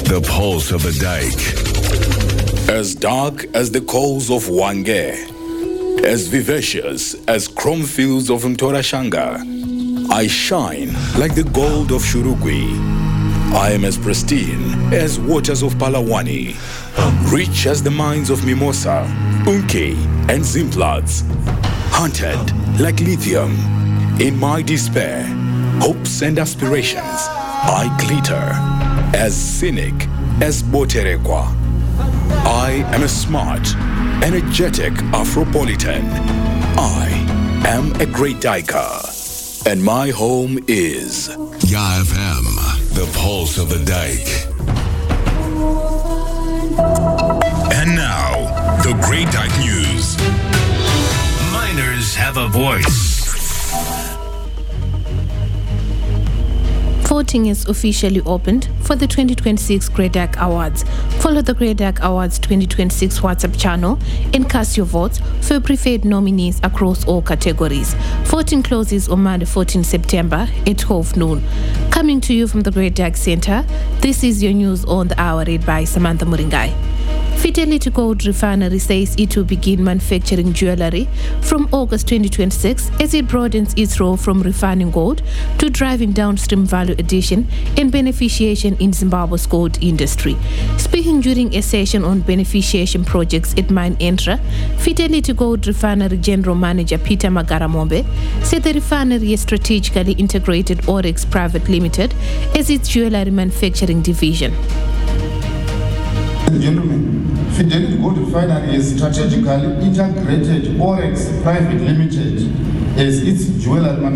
The pulse of the dike. As dark as the coals of Wange, as vivacious as chrome fields of Mtorashanga, I shine like the gold of Shurugwi. I am as pristine as waters of Palawani, rich as the mines of Mimosa, Unki, and Zimplats, hunted like lithium. In my despair, hopes and aspirations, I glitter as cynic as Boterekwa. I am a smart, energetic Afropolitan. I am a great diker. And my home is Ya FM, the pulse of the dike. And now, the Great Dike News. Miners have a voice. Voting is officially opened for the 2026 Great Dike Awards. Follow the Great Dike Awards 2026 WhatsApp channel and cast your votes for preferred nominees across all categories. Voting closes on Monday, 14 September at 12 noon. Coming to you from the Great Dike Center, this is your news on the hour read by Samantha Muringai. Fidelity Gold Refinery says it will begin manufacturing jewelry from August 2026 as it broadens its role from refining gold to driving downstream value addition and beneficiation in Zimbabwe's gold industry. Speaking during a session on beneficiation projects at Mine Entra, Fidelity Gold Refinery General Manager Peter Magaramombe said the refinery has strategically integrated Oryx Private Limited as its jewelry manufacturing division. Ladies and gentlemen, Fidelity Gold Refinery has strategically integrated Oryx Private Limited as its jewelry manufacturing